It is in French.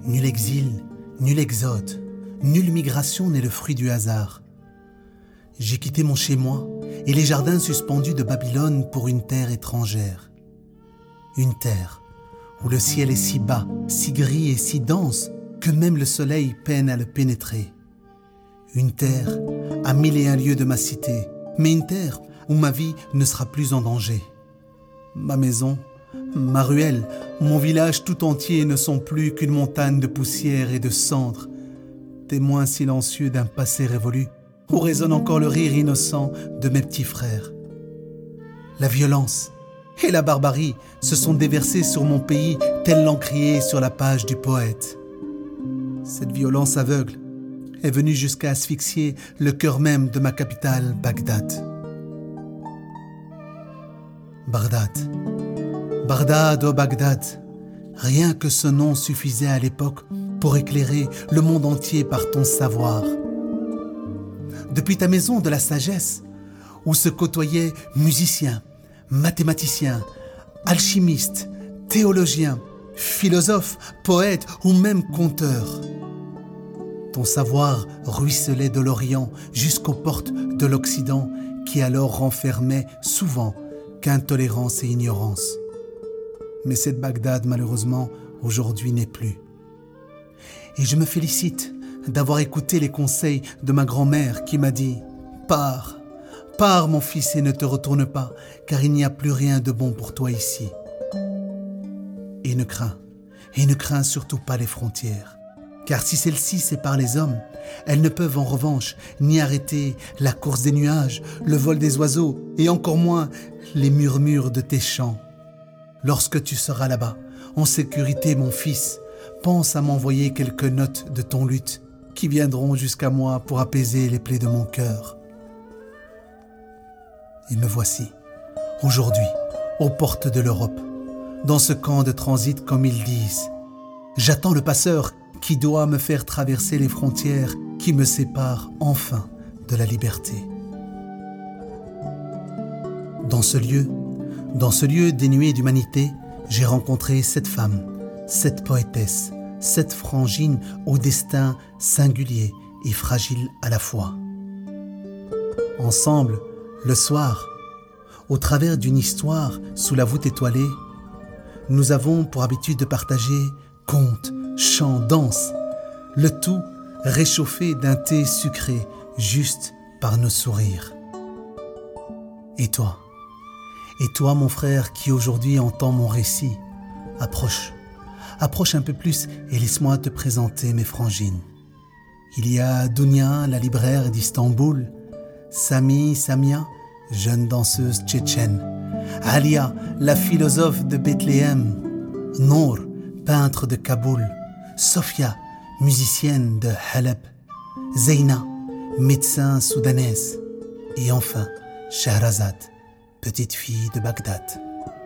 Nul exil, nul exode, nulle migration n'est le fruit du hasard. J'ai quitté mon chez-moi et les jardins suspendus de Babylone pour une terre étrangère. Une terre où le ciel est si bas, si gris et si dense que même le soleil peine à le pénétrer. Une terre à 1001 lieues de ma cité, mais une terre où ma vie ne sera plus en danger. Ma maison, ma ruelle, mon village tout entier ne sont plus qu'une montagne de poussière et de cendres, témoins silencieux d'un passé révolu, où résonne encore le rire innocent de mes petits frères. La violence et la barbarie se sont déversées sur mon pays tel l'encrier sur la page du poète. Cette violence aveugle est venue jusqu'à asphyxier le cœur même de ma capitale, Bagdad. Bagdad, oh Bagdad, rien que ce nom suffisait à l'époque pour éclairer le monde entier par ton savoir. Depuis ta maison de la sagesse, où se côtoyaient musiciens, mathématiciens, alchimistes, théologiens, philosophes, poètes ou même conteurs. Ton savoir ruisselait de l'Orient jusqu'aux portes de l'Occident qui alors renfermait souvent qu'intolérance et ignorance. Mais cette Bagdad, malheureusement, aujourd'hui n'est plus. Et je me félicite d'avoir écouté les conseils de ma grand-mère qui m'a dit « Pars, pars mon fils et ne te retourne pas, car il n'y a plus rien de bon pour toi ici. » Et ne crains surtout pas les frontières, car si celles-ci séparent les hommes, elles ne peuvent en revanche ni arrêter la course des nuages, le vol des oiseaux et encore moins les murmures de tes chants. Lorsque tu seras là-bas, en sécurité mon fils, pense à m'envoyer quelques notes de ton luth qui viendront jusqu'à moi pour apaiser les plaies de mon cœur. Et me voici, aujourd'hui, aux portes de l'Europe, dans ce camp de transit comme ils disent. J'attends le passeur qui doit me faire traverser les frontières qui me séparent enfin de la liberté. Dans ce lieu dénué d'humanité, j'ai rencontré cette femme, cette poétesse, cette frangine au destin singulier et fragile à la fois. Ensemble, le soir, au travers d'une histoire sous la voûte étoilée, nous avons pour habitude de partager contes, chants, danses, le tout réchauffé d'un thé sucré juste par nos sourires. Et toi mon frère qui aujourd'hui entend mon récit, approche un peu plus et laisse-moi te présenter mes frangines. Il y a Dounia, la libraire d'Istanbul, Samia, jeune danseuse tchétchène, Alia, la philosophe de Bethléem, Nour, peintre de Kaboul, Sofia, musicienne de Halep, Zeina, médecin soudanaise, et enfin Shahrazad, petite fille de Bagdad.